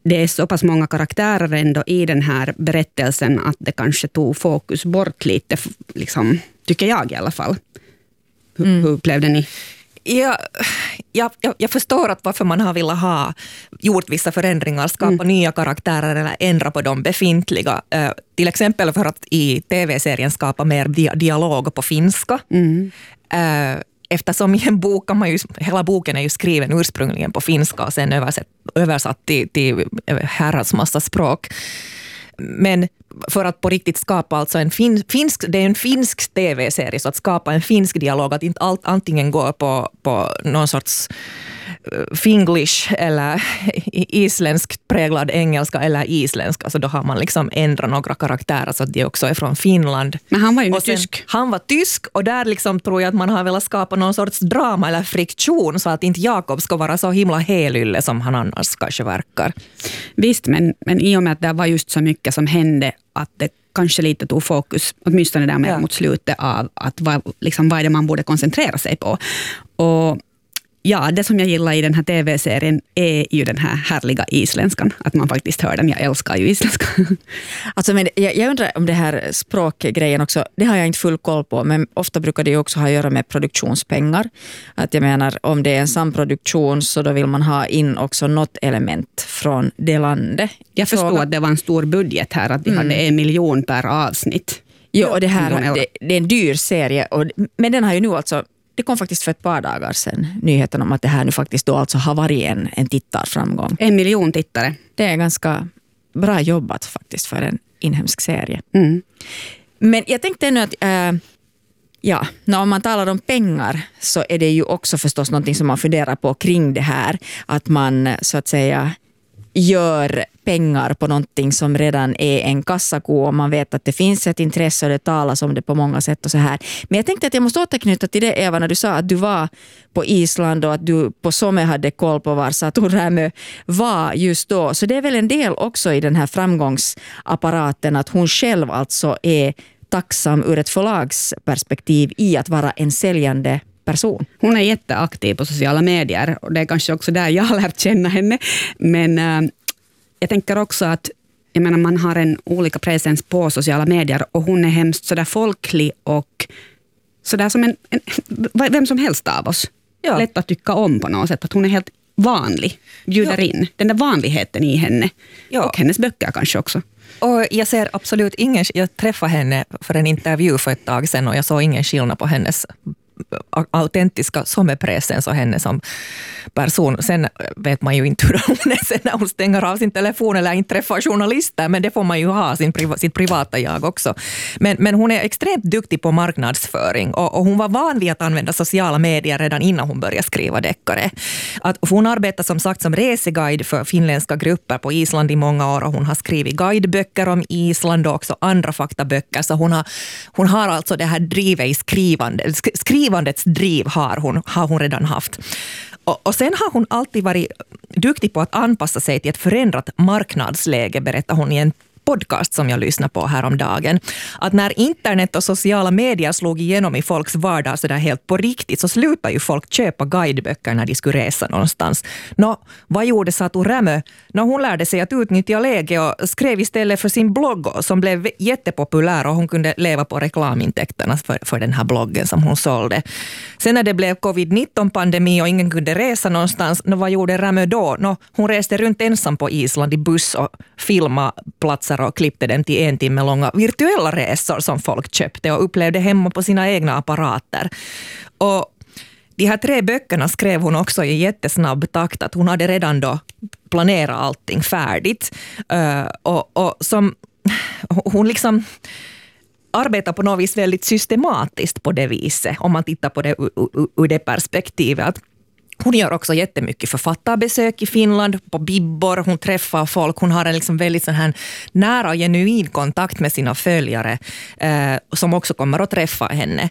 det är så pass många karaktärer ändå i den här berättelsen att det kanske tog fokus bort lite, liksom, tycker jag i alla fall. Hur upplevde ni? Jag förstår att varför man har velat ha gjort vissa förändringar, skapa nya karaktärer eller ändra på de befintliga. Till exempel för att i tv-serien skapa mer dialog på finska. Eftersom i en bok kan man ju, hela boken är ju skriven ursprungligen på finska och sen översatt till herrans massa språk. Men för att på riktigt skapa alltså det är en finsk tv-serie, så att skapa en finsk dialog, att inte allt antingen går på någon sorts finglish eller isländskt präglad engelska eller isländska, så då har man liksom ändrat några karaktärer så att de också är från Finland. Men han var ju tysk. Han var tysk, och där liksom tror jag att man har velat skapa någon sorts drama eller friktion så att inte Jakob ska vara så himla helylle som han annars kanske verkar. Visst, men i och med att det var just så mycket som hände att det kanske lite tog fokus, åtminstone där med mot slutet av att vad är det man borde koncentrera sig på. Och ja, det som jag gillar i den här tv-serien är ju den här härliga isländskan. Att man faktiskt hör den. Jag älskar ju isländska. Alltså, men jag undrar om det här språkgrejen också, det har jag inte full koll på, men ofta brukar det ju också ha att göra med produktionspengar. Att jag menar, om det är en samproduktion så då vill man ha in också något element från det landet. Jag förstår att det var en stor budget här, att de hade 1 miljon per avsnitt. Jo, och det här det är en dyr serie, men den har ju nu alltså, det kom faktiskt för ett par dagar sedan nyheten om att det här nu faktiskt då alltså har varit en tittarframgång. 1 miljon tittare. Det är ganska bra jobbat faktiskt för en inhemsk serie. Men jag tänkte nu att när man talar om pengar så är det ju också förstås någonting som man funderar på kring det här. Att man så att säga gör pengar på någonting som redan är en kassako och man vet att det finns ett intresse och det talas om det på många sätt och så här. Men jag tänkte att jag måste återknyta till det, Eva, när du sa att du var på Island och att du på Somme hade koll på var Satu Rämö var just då. Så det är väl en del också i den här framgångsapparaten att hon själv alltså är tacksam ur ett förlagsperspektiv i att vara en säljande person. Hon är jätteaktiv på sociala medier och det är kanske också där jag har lärt känna henne. Men jag tänker också att man har en olika presens på sociala medier och hon är hemskt sådär folklig och sådär som vem som helst av oss. Ja. Lätt att tycka om på något sätt. Att hon är helt vanlig, bjuder in. Den där vanligheten i henne. Ja. Och hennes böcker kanske också. Och jag ser absolut jag träffade henne för en intervju för ett tag sedan och jag såg ingen skillnad på hennes autentiska sommarpresens och henne som person. Sen vet man ju inte hur hon är sen när hon stänger av sin telefon eller inte träffar journalister, men det får man ju ha sitt privata jag också. Men hon är extremt duktig på marknadsföring och hon var van vid att använda sociala medier redan innan hon började skriva deckare. Hon arbetar som sagt som reseguide för finländska grupper på Island i många år och hon har skrivit guideböcker om Island och också andra faktaböcker, så hon har alltså det här drivet i skrivandets driv har hon redan haft. Och sen har hon alltid varit duktig på att anpassa sig till ett förändrat marknadsläge, berättar hon i en podcast som jag lyssnade på häromdagen. Att när internet och sociala medier slog igenom i folks vardag så där helt på riktigt så slutar ju folk köpa guideböcker när de skulle resa någonstans. Vad gjorde Satu Rämö? Hon lärde sig att utnyttja läge och skrev istället för sin blogg som blev jättepopulär och hon kunde leva på reklamintäkterna för den här bloggen som hon sålde. Sen när det blev covid-19-pandemi och ingen kunde resa någonstans, vad gjorde Rämö då? Hon reste runt ensam på Island i buss och filmade platser och klippte dem till 1 timme långa virtuella resor som folk köpte och upplevde hemma på sina egna apparater. Och de här 3 böckerna skrev hon också i jättesnabb takt, att hon hade redan då planerat allting färdigt. Och som hon liksom arbetar på något vis väldigt systematiskt på det viset, om man tittar på det ur det perspektivet. Hon gör också jättemycket författarbesök i Finland, på bibbor, hon träffar folk, hon har en liksom väldigt sån här nära och genuin kontakt med sina följare som också kommer att träffa henne.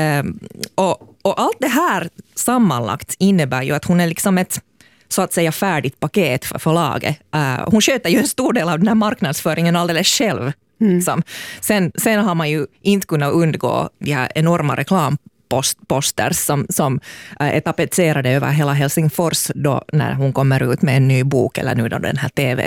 Och allt det här sammanlagt innebär ju att hon är liksom ett så att säga färdigt paket för förlaget. Hon sköter ju en stor del av den här marknadsföringen alldeles själv. Sen har man ju inte kunnat undgå de här enorma reklamposter som är tapetserade över hela Helsingfors då när hon kommer ut med en ny bok eller nu då den här